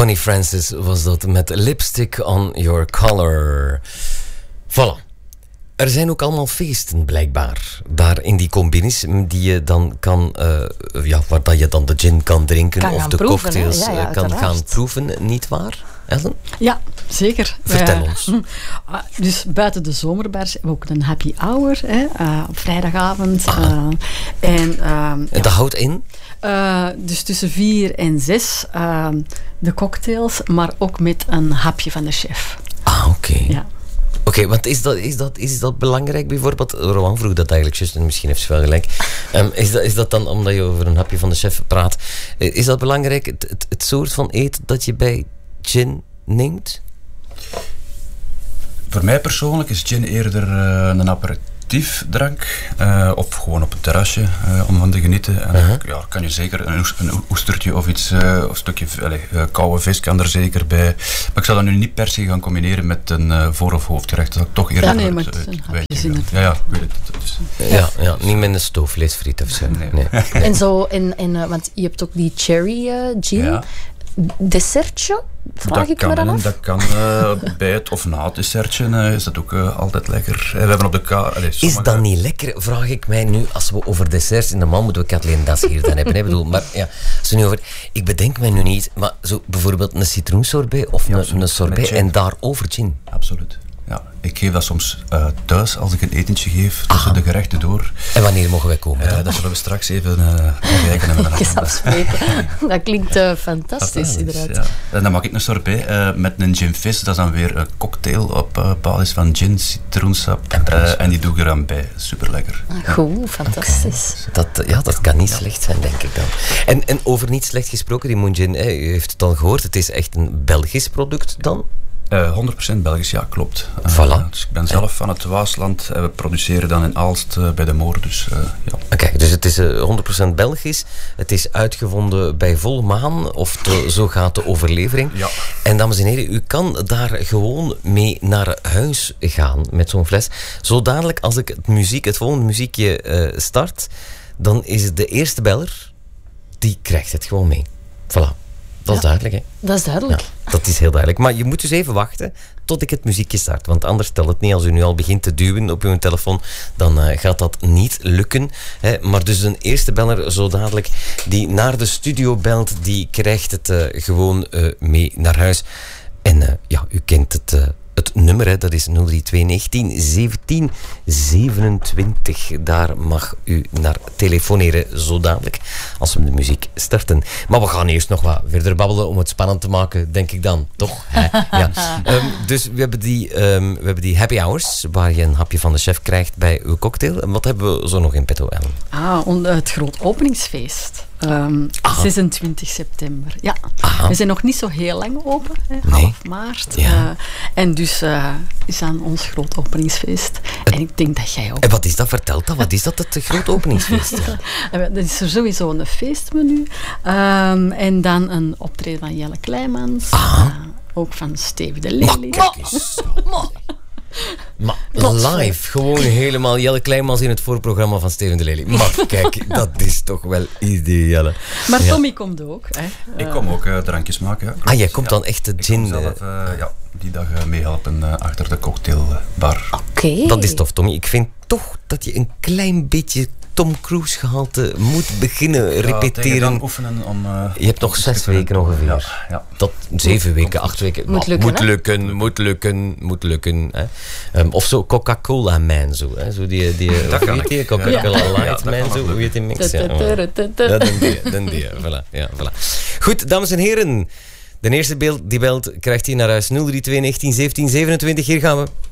Connie Francis was dat met Lipstick on Your Collar. Voilà. Er zijn ook allemaal feesten, blijkbaar. Daar in die combines die je dan kan... waar dat je dan de gin kan drinken kan of de proeven, cocktails kan gaan proeven. Niet waar, Ellen? Ja, zeker. Vertel ons. Dus buiten de zomerbars hebben we ook een happy hour op vrijdagavond. En dat houdt in? Dus tussen 4 en 6 de cocktails, maar ook met een hapje van de chef. Oké. Ja. Oké, want is dat belangrijk bijvoorbeeld? Rowan vroeg dat eigenlijk juist en misschien heeft ze wel gelijk. Is dat dan, omdat je over een hapje van de chef praat, is dat belangrijk, het soort van eten dat je bij gin neemt? Voor mij persoonlijk is gin eerder een aperitiefdrank of gewoon op het terrasje om van te genieten. En kan je zeker een oestertje of iets, of een stukje koude vis kan er zeker bij. Maar ik zou dat nu niet per se gaan combineren met een voor- of hoofdgerecht. Dat ik toch eerder een hapje in het. Ja, ik weet het. Ja, niet met een stoofvleesfriet of zo. Nee. En zo, want je hebt ook die cherry gin. Ja. Dessertje? Vraag ik me dan af? Dat kan bij het of na het dessertje is dat ook altijd lekker. We hebben op de is dat niet lekker, vraag ik mij nu, als we over desserts in de man moeten we Kathleen Das hier dan hebben. Bedoel, maar ja, als nu over, ik bedenk mij nu niet, maar zo bijvoorbeeld een citroensorbet of een sorbet en daarover gin. Absoluut. Ja, ik geef dat soms thuis als ik een etentje geef tussen de gerechten door. En wanneer mogen wij komen? Dat zullen we straks even kijken. Even afspreken. Dat klinkt fantastisch, inderdaad. Ja. En dan maak ik een sorbet met een gin fizz. Dat is dan weer een cocktail op basis van gin, citroensap. En die doe ik er dan bij. Super lekker. Goed, fantastisch. Okay. Dat kan niet slecht zijn, denk ik dan. En over niet slecht gesproken, die Moon Gin, u heeft het al gehoord, het is echt een Belgisch product dan? 100% Belgisch, ja, klopt. Voilà. Dus ik ben zelf van het Waasland en we produceren dan in Aalst bij de Moor. Dus, ja. Oké, dus het is 100% Belgisch. Het is uitgevonden bij volle maan, of zo gaat de overlevering. Ja. En dames en heren, u kan daar gewoon mee naar huis gaan met zo'n fles. Zo dadelijk als ik het volgende muziekje start, dan is het de eerste beller, die krijgt het gewoon mee. Voilà. Dat is duidelijk, hè? Dat is duidelijk. Ja, dat is heel duidelijk. Maar je moet dus even wachten tot ik het muziekje start. Want anders telt het niet. Als u nu al begint te duwen op uw telefoon, dan gaat dat niet lukken. Hè? Maar dus een eerste beller, zo dadelijk, die naar de studio belt, die krijgt het gewoon mee naar huis. En u kent het nummer, hè, dat is 03219 1727. Daar mag u naar telefoneren zo dadelijk, als we de muziek starten. Maar we gaan eerst nog wat verder babbelen om het spannend te maken, denk ik dan. Toch? Ja. Dus we hebben die happy hours, waar je een hapje van de chef krijgt bij uw cocktail. En wat hebben we zo nog in petto, Ellen? Het groot openingsfeest. 26 september. Ja. We zijn nog niet zo heel lang open. Half maart. Ja. En dus is aan ons groot openingsfeest. En ik denk dat jij ook... En wat is dat? Vertel dat. Wat is dat, het groot openingsfeest? Dat is er sowieso een feestmenu. En dan een optreden van Jelle Kleimans. Ook van Steve de Lely. Kijk eens. Maar live, gewoon helemaal Jelle Kleimans in het voorprogramma van Steven de Lely. Maar kijk, dat is toch wel ideaal. Maar Tommy komt ook. Ik kom ook drankjes maken. Ja. Jij komt dan echt de gin... Ik kom zelf die dag meehelpen achter de cocktailbar. Oké. Dat is tof, Tommy. Ik vind toch dat je een klein beetje Tom Cruise gehalte moet beginnen repeteren. Dan oefenen om... je hebt nog 6 weken ongeveer. Ja. 7 weken, 8 weken. Moet lukken. Hè. Of zo Coca-Cola Man, zo. Hè. Zo die Coca-Cola Light Man, zo. Hoe je het in mixen. Dan die. Voilà. Goed, dames en heren. De eerste die belt krijgt hij naar huis. 032 19 17 27. Hier gaan we.